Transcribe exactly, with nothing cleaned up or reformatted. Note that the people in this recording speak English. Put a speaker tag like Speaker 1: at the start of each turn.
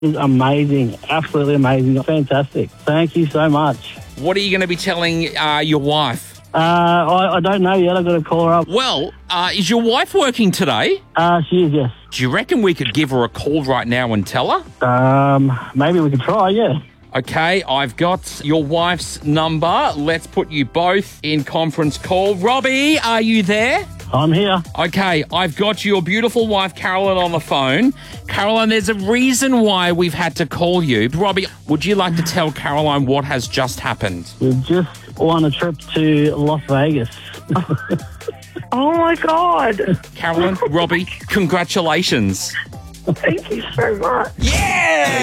Speaker 1: It's amazing. Absolutely amazing. Fantastic. Thank you so much.
Speaker 2: What are you going to be telling uh, your wife?
Speaker 1: Uh, I, I don't know yet. I've got to call her up.
Speaker 2: Well, uh, is your wife working today?
Speaker 1: Uh, she is, yes.
Speaker 2: Do you reckon we could give her a call right now and tell her?
Speaker 1: Um, maybe we could try, yeah.
Speaker 2: Okay, I've got your wife's number. Let's put you both in conference call. Robbie, are you there?
Speaker 1: I'm here.
Speaker 2: Okay, I've got your beautiful wife, Carolyn, on the phone. Caroline, there's a reason why we've had to call you. Robbie, would you like to tell Caroline what has just happened?
Speaker 1: We've just won a trip to Las Vegas.
Speaker 3: Oh, my God.
Speaker 2: Caroline, Robbie, congratulations.
Speaker 3: Thank you so much.
Speaker 2: Yeah!